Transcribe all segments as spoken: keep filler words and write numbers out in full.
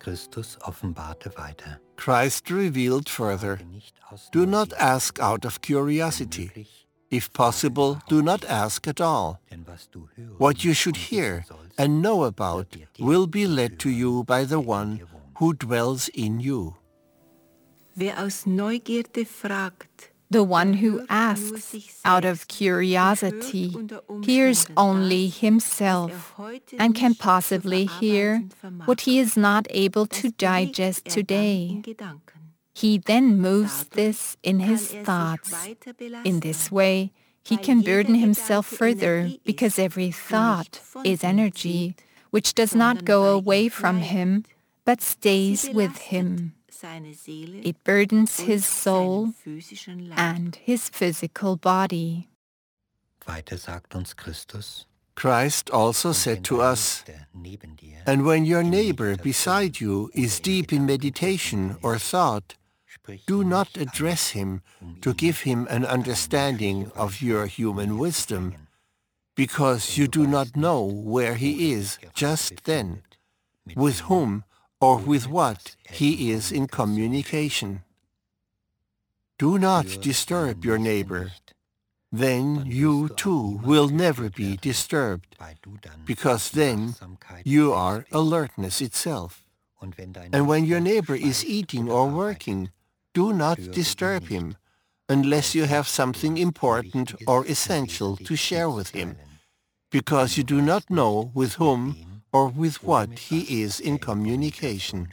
Christus offenbarte weiter. Christ revealed further, do not ask out of curiosity. If possible, do not ask at all. What you should hear and know about will be led to you by the one who dwells in you. Wer aus Neugierde fragt, the one who asks out of curiosity hears only himself and can possibly hear what he is not able to digest today. He then moves this in his thoughts. In this way, he can burden himself further because every thought is energy, which does not go away from him, but stays with him. It burdens his soul and his physical body. Weiter sagt uns Christus, Christ also said to us, and when your neighbor beside you is deep in meditation or thought, do not address him to give him an understanding of your human wisdom, because you do not know where he is just then, with whom or with what he is in communication. Do not disturb your neighbor. Then you too will never be disturbed, because then you are alertness itself. And when your neighbor is eating or working, do not disturb him, unless you have something important or essential to share with him, because you do not know with whom or with what he is in communication.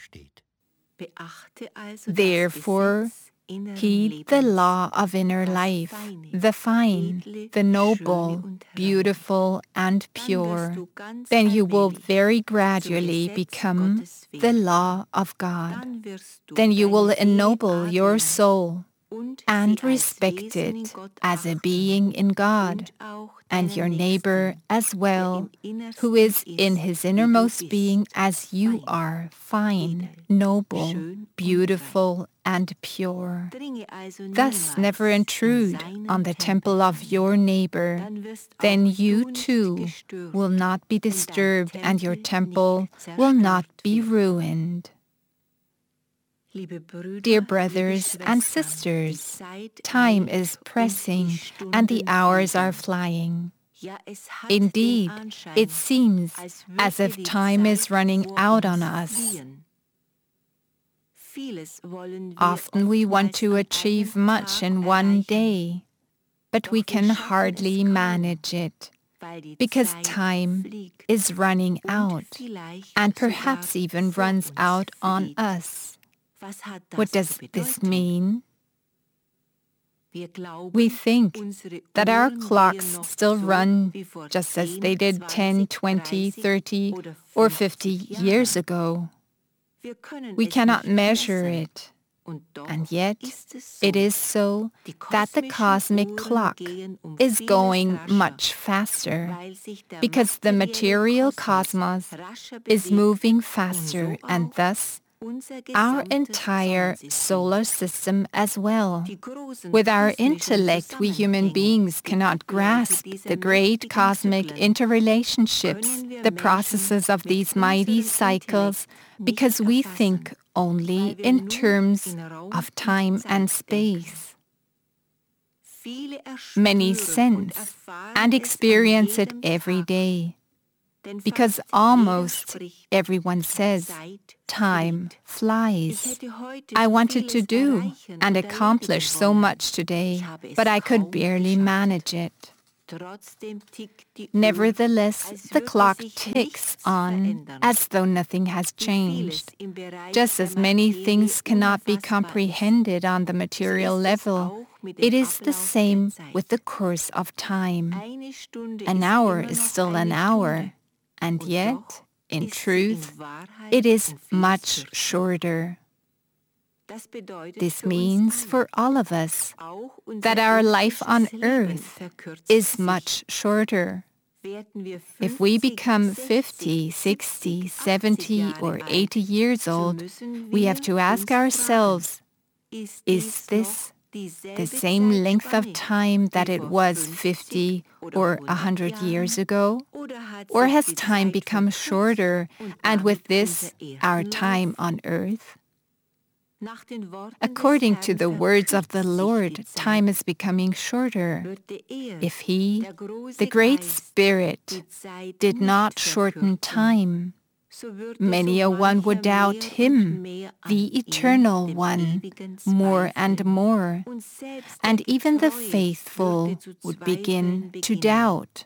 Therefore, heed the law of inner life, the fine, the noble, beautiful, and pure. Then you will very gradually become the law of God. Then you will ennoble your soul and respect it as a being in God, and your neighbor as well, who is in his innermost being as you are, fine, noble, beautiful, and pure. Thus never intrude on the temple of your neighbor. Then you too will not be disturbed, and your temple will not be ruined. Dear brothers and sisters, time is pressing and the hours are flying. Indeed, it seems as if time is running out on us. Often we want to achieve much in one day, but we can hardly manage it, because time is running out, and perhaps even runs out on us. What does this mean? We think that our clocks still run just as they did ten, twenty, thirty, or fifty years ago. We cannot measure it, and yet it is so that the cosmic clock is going much faster, because the material cosmos is moving faster, and thus our entire solar system as well. With our intellect, we human beings cannot grasp the great cosmic interrelationships, the processes of these mighty cycles, because we think only in terms of time and space. Many sense and experience it every day, because almost everyone says, time flies. I wanted to do and accomplish so much today, but I could barely manage it. Nevertheless, the clock ticks on as though nothing has changed. Just as many things cannot be comprehended on the material level, it is the same with the course of time. An hour is still an hour, and yet, in truth, it is much shorter. This means for all of us that our life on earth is much shorter. If we become fifty, sixty, seventy, or eighty years old, we have to ask ourselves, is this the same length of time that it was fifty or a hundred years ago? Or has time become shorter, and with this, our time on earth? According to the words of the Lord, time is becoming shorter. If He, the Great Spirit, did not shorten time, many a one would doubt Him, the Eternal One, more and more, and even the faithful would begin to doubt.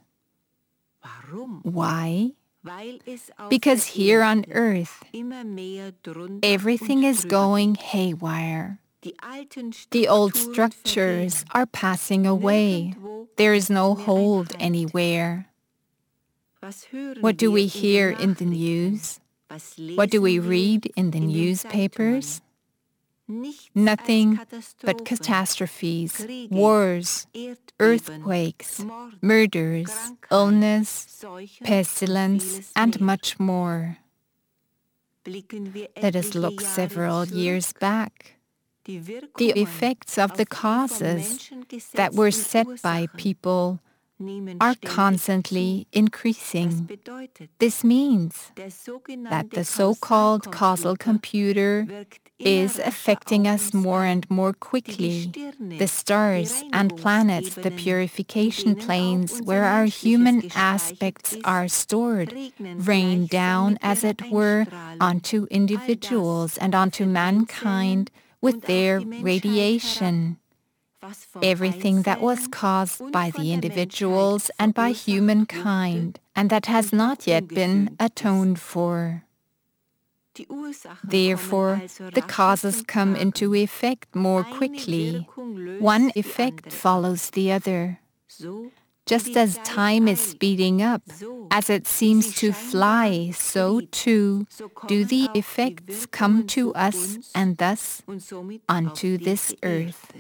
Why? Because here on earth, everything is going haywire. The old structures are passing away. There is no hold anywhere. What do we hear in the news? What do we read in the newspapers? Nothing but catastrophes, wars, earthquakes, murders, illness, pestilence, and much more. Let us look several years back. The effects of the causes that were set by people are constantly increasing. This means that the so-called causal computer is affecting us more and more quickly. The stars and planets, the purification planes where our human aspects are stored, rain down, as it were, onto individuals and onto mankind with their radiation. Everything that was caused by the individuals and by humankind, and that has not yet been atoned for. Therefore, the causes come into effect more quickly. One effect follows the other. Just as time is speeding up, as it seems to fly, so too do the effects come to us and thus onto this earth.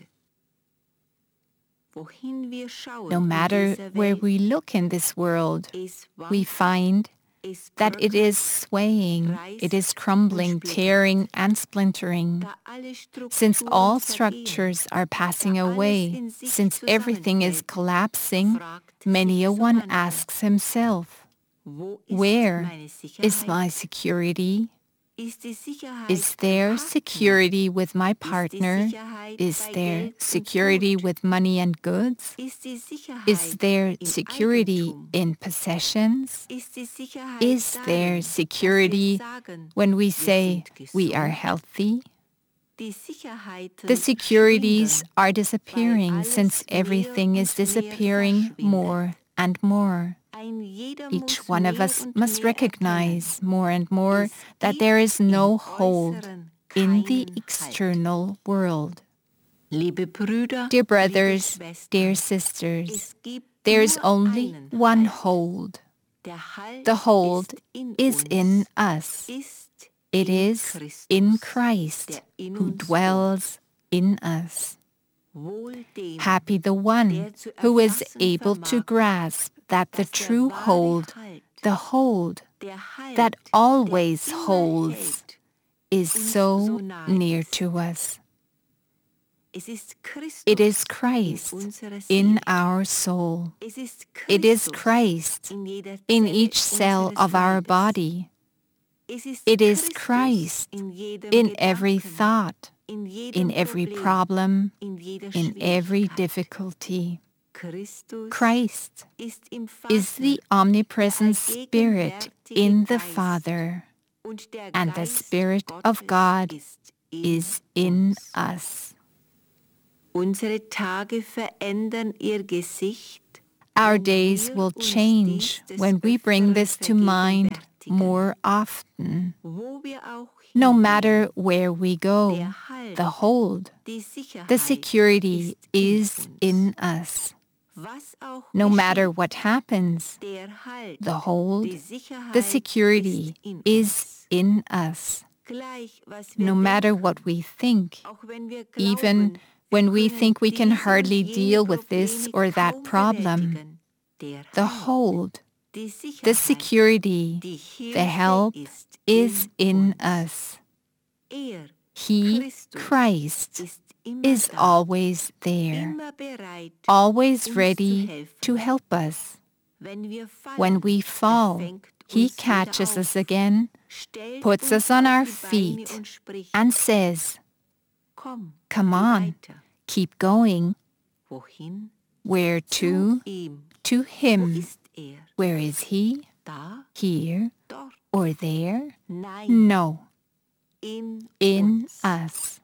No matter where we look in this world, we find that it is swaying, it is crumbling, tearing, and splintering. Since all structures are passing away, since everything is collapsing, many a one asks himself, where is my security? Is there security with my partner? Is there security with money and goods? Is there security in possessions? Is there security when we say we are healthy? The securities are disappearing since everything is disappearing more and more. Each one of us must recognize more and more that there is no hold in the external world. Dear brothers, dear sisters, there is only one hold. The hold is in us. It is in Christ who dwells in us. Happy the one who is able to grasp that the true hold, the hold that always holds, is so near to us. It is Christ in our soul. It is Christ in each cell of our body. It is Christ in every thought, in every problem, in every difficulty. Christ is the omnipresent Spirit in the Father, and the Spirit of God is in us. Our days will change when we bring this to mind more often. No matter where we go, the hold, the security is in us. No matter what happens, the hold, the security is in us. No matter what we think, even when we think we can hardly deal with this or that problem, the hold, the security, the help is in us. He, Christ, is always there, always ready to help us. When we fall, He catches us again, puts us on our feet, and says, "Come on, keep going." Where to? To Him. Where is He? Here or there? No. In us.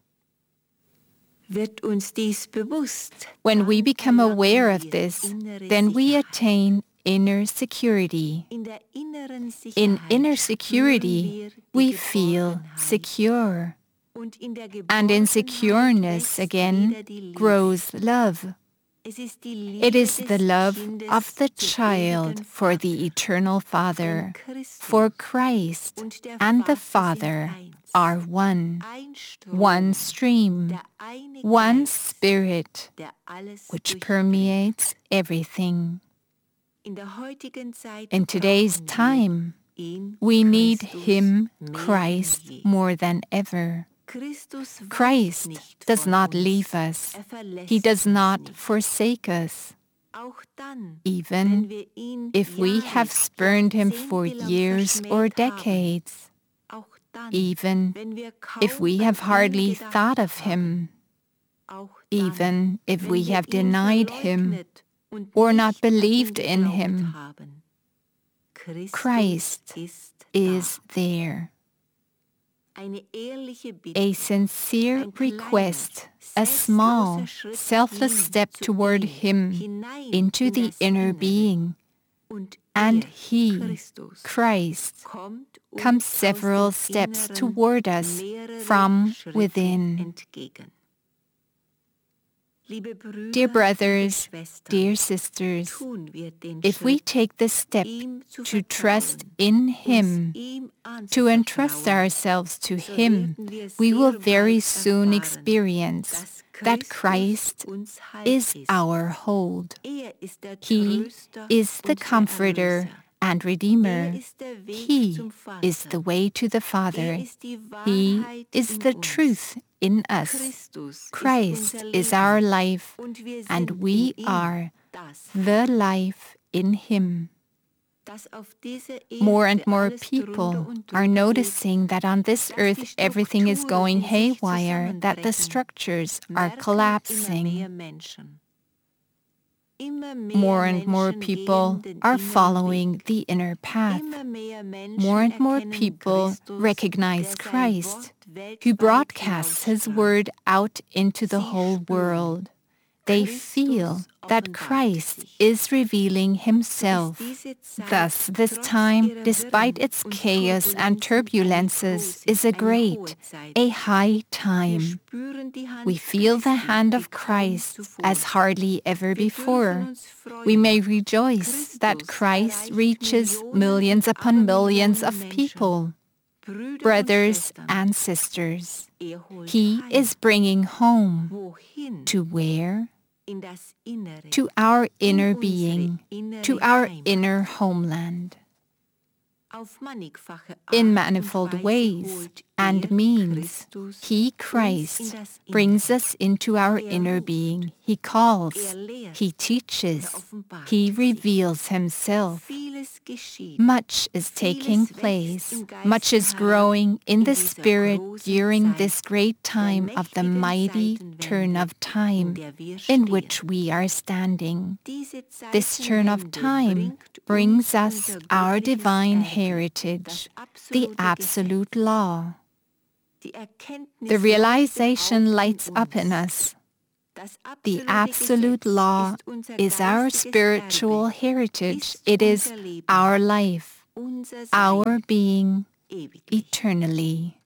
When we become aware of this, then we attain inner security. In inner security, we feel secure. And in secureness, again, grows love. It is the love of the child for the eternal Father, for Christ and the Father are one, one stream, one Spirit, which permeates everything. In today's time, we need Him, Christ, more than ever. Christ does not leave us. He does not forsake us. Even if we have spurned Him for years or decades, even if we have hardly thought of Him, even if we have denied Him or not believed in Him, Christ is there. A sincere request, a small, selfless step toward Him into the inner being, and He, Christ, comes several steps toward us from within. Dear brothers, dear sisters, if we take the step to trust in Him, to entrust ourselves to Him, we will very soon experience that Christ is our hold. He is the Comforter and Redeemer. He is the way to the Father. He is the truth in us. Christ is our life, and we are the life in Him. More and more people are noticing that on this earth everything is going haywire, that the structures are collapsing. More and more people are following the inner path. More and more people recognize Christ, who broadcasts His word out into the whole world. They feel that Christ is revealing Himself. Thus, this time, despite its chaos and turbulences, is a great, a high time. We feel the hand of Christ as hardly ever before. We may rejoice that Christ reaches millions upon millions of people. Brothers and sisters, He is bringing home. To where? To our inner being, to our inner homeland. In manifold ways and means, He, Christ, brings us into our inner being. He calls, He teaches, He reveals Himself. Much is taking place, much is growing in the Spirit during this great time of the mighty turn of time in which we are standing. This turn of time brings us our divine heritage, the absolute law. The realization lights up in us. The absolute law is our spiritual heritage. It is our life, our being eternally.